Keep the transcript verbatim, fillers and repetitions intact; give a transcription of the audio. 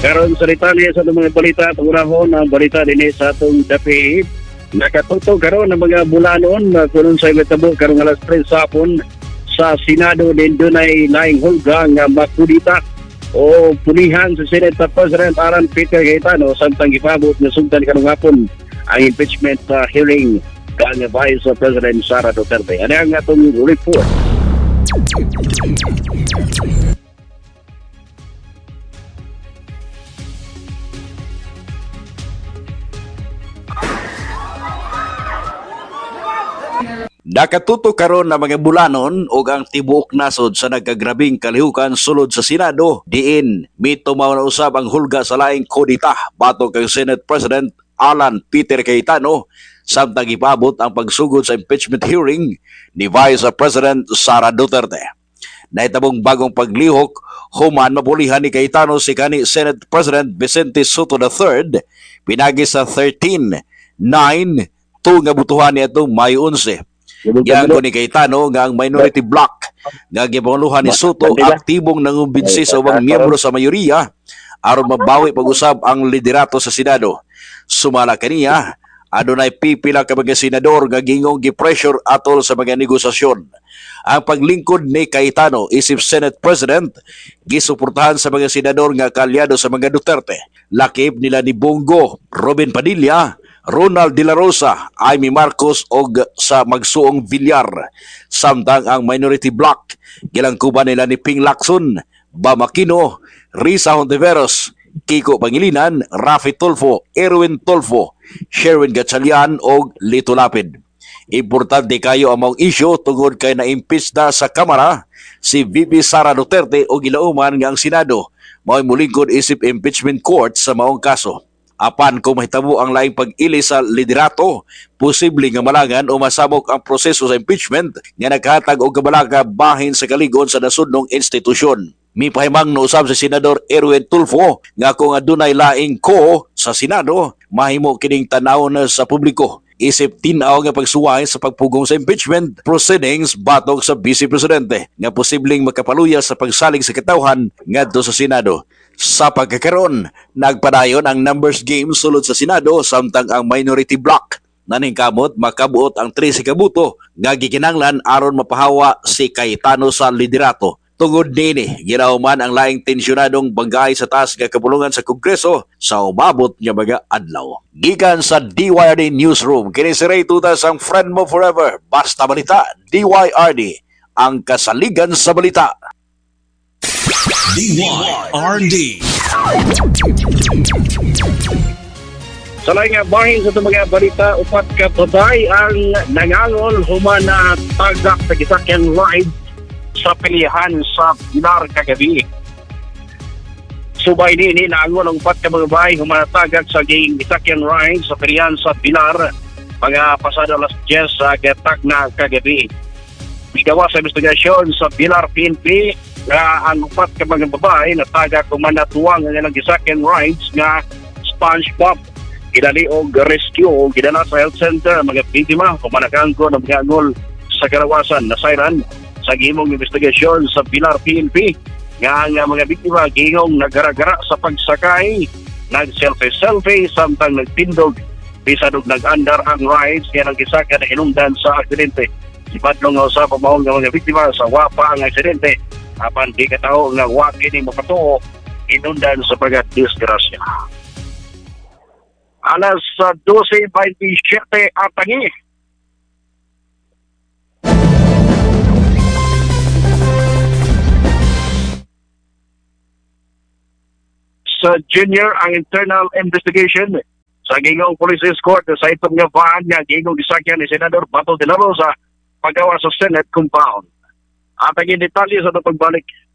Karon sa detalye sa itong mga balita, tungrahon ang balita din sa itong dapit. Nakatuto karon ang mga bulanon na kunon sa imetabo karong alas tres hapon sa Senado din doon ay laing hulga nga makudita o pulihan sa Senate President Alan Peter Cayetano samtang gipabot nga sugdan karong hapon ang impeachment uh, hearing kang Vice President Sara Duterte. Ano ang atong report? Nakatuto karon na mga bulanon o ang tibuok nasod sa nagkagrabing kalihukan sulod sa Senado diin mitumaw na usab ang hulga sa laing kodita batok kang Senate President Alan Peter Cayetano samtang ipabot ang pagsugod sa impeachment hearing ni Vice President Sara Duterte. Nahitabong bagong paglihok human mapulihan ni Cayetano si kani Senate President Vicente Soto the third pinagi sa thirteen nine two nga butuhan niya itong Mayo eleven. Yang ko ni Cayetano nga ang minority bloc nga gipanguluhan ni Soto aktibong nangumbinsi sa ubang miyembro sa mayoriya aron mabawi pag-usab ang liderato sa Senado. Sumala kaniya, adunay pipila ka mga senador nga gingong gi-pressure atol sa mga negosasyon. Ang paglingkod ni Cayetano isip Senate President gisuportahan sa mga senador nga kalyado sa mga Duterte. Lakip nila ni Bongo, Robin Padilla, Ronald De La Rosa, Amy Marcos o sa Magsuong Villar. Samtang ang minority bloc, gilangkuban nila ni Ping Lacson, Bam Aquino, Risa Hontiveros, Kiko Pangilinan, Rafi Tulfo, Erwin Tulfo, Sherwin Gatchalian o Lito Lapid. Importante kayo ang mga issue tungod kay na-impeach na sa Kamara si V P Sara Duterte o gilauman nga ang Senado mao'y mulingkod isip impeachment court sa maong kaso. Apan kung mahitabo ang laing pag-ili sa liderato, posible nga malangan o masabok ang proseso sa impeachment nga naghatag og kabalaga bahin sa kaligon sa nasudnong institusyon. Mipahimang nousab si Senador Erwin Tulfo nga kung adunay laing ko sa Senado, mahimo kining tanawon sa publiko. Isip tinaw nga pagsuway sa pagpugong sa impeachment proceedings batok sa Vice Presidente nga posibleng makapaluya sa pagsalig sa katawhan ngadto sa Senado. Sa pagkakaroon, nagpadayon ang numbers game sulod sa Senado samtang ang minority bloc naningkamot makabuot ang trese ka buto nga gikinanglan aron mapahawa si Cayetano sa liderato. Tungod nini, ginauman ang laing tensyonadong banggay sa taas nga kapulungan sa Kongreso sa umabot nga mga adlaw. Gikan sa D Y R D Newsroom, kini si Ray Tutas ang friend mo forever. Basta balita, D Y R D, ang kasaligan sa balita. D Y R D. Sa laing nga bahin sa itong mga balita, upat ka babae ang nangangol human na tagak sa gisakyan ride sa pilihan sa Pilar kagabi. Subay nini naangol ang upat ka babae human na tagak sa gisakyan ride sa pilihan sa Pilar mga pasado alas diyes sa gatak na kagabi. Bigawa sa investigasyon sa Pilar P N P nga ang upat ka mga babae na taga kumanatuwang nga ng gisakyan rides nga SpongeBob gidali og rescue o gidala sa health center mga biktima kumanakangko ng mga angol sa karawasan na siren sa gihimong investigasyon sa Pilar P N P nga ang mga biktima gingong nagaragara sa pagsakay nag-selfie-selfie samtang nagtindog bisad og nag-andar ang rides nga ng gisakyan na hinungdan sa aksidente. Ipadlong nga usab ang mga biktima sa wapa ang aksidente apan di katao nga wa kini mapatuo inundan sa pagdisgrasya. Alas uh, twelve twenty-seven at tangi. Sa junior ang internal investigation sa gingong police court sa itong nga van nga gingong gisakyan ni Senador Bato de la Rosa pagawa sa Senate compound. At ang detalye sa pagbalik.